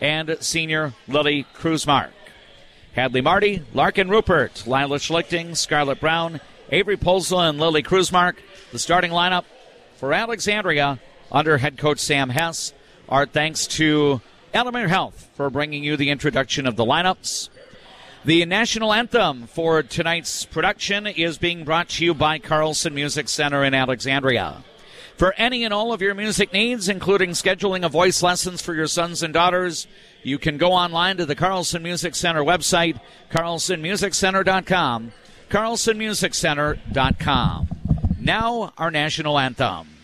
and senior Lily Kruzmark. Hadley Marty, Larkin Rupert, Lila Schlichting, Scarlett Brown, Avery Polsla, and Lily Kruzmark. The starting lineup for Alexandria under head coach Sam Hess. Our thanks to Element Health for bringing you the introduction of the lineups. The national anthem for tonight's production is being brought to you by Carlson Music Center in Alexandria. For any and all of your music needs, including scheduling of voice lessons for your sons and daughters, you can go online to the Carlson Music Center website, carlsonmusiccenter.com, carlsonmusiccenter.com. Now, our national anthem.